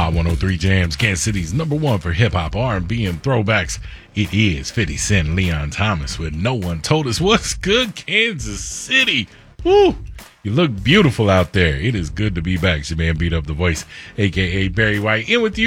Hot 103 Jams, Kansas City's number one for hip-hop, R&B, and throwbacks. It is 50 Cent, Leon Thomas with No One Told Us. What's good, Kansas City? Woo! You look beautiful out there. It is good to be back. It's your man Beat Up the Voice, a.k.a. Barry White. In with you